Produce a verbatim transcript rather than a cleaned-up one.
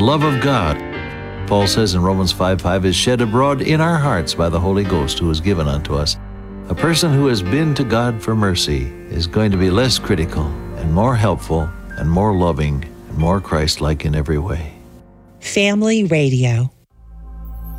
love of God, Paul says in Romans five five, is shed abroad in our hearts by the Holy Ghost who is given unto us. A person who has been to God for mercy is going to be less critical and more helpful and more loving and more Christ-like in every way. Family Radio.